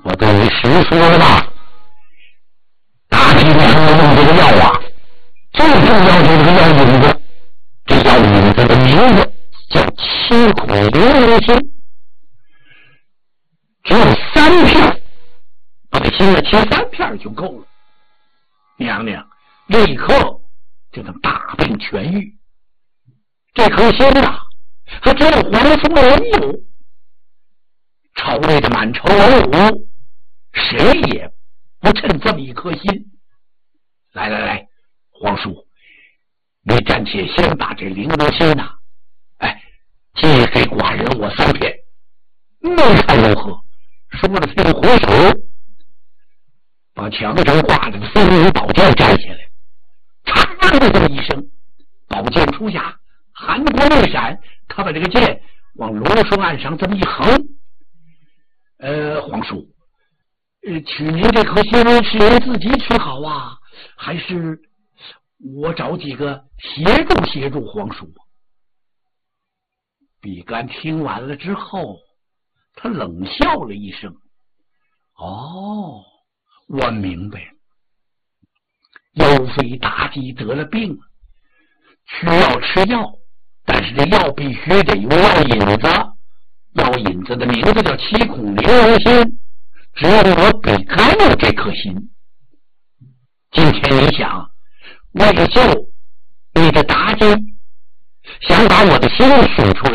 我对你实说了吧，大体上用这个药啊，最重要就是这个药引子，这药引子的名字叫七孔灵人心，只有3片，把这心呢切3片就够了。娘娘立刻就能大病痊愈。这颗心啊，还只有皇松的人有，朝内的满朝文武谁也不趁这么一颗心。来来来，皇叔，你暂且先把这灵罗心呐，借给寡人我3片，你看如何？说着他就回手把墙上挂着的飞龙宝剑摘下来，嚓的这么一声，宝剑出匣，寒光一闪，他把这个剑往罗松岸上这么一横。皇叔，取您这颗心是您自己取好啊，还是我找几个协助皇叔？比干听完了之后，他冷笑了一声。哦，我明白了，尤妃妲己得了病了，需要吃药，但是这药必须得有药引子，药引子的名字叫七孔灵人心，只有我比干有这颗心。今天你想为救你的妲己，想把我的心取出来，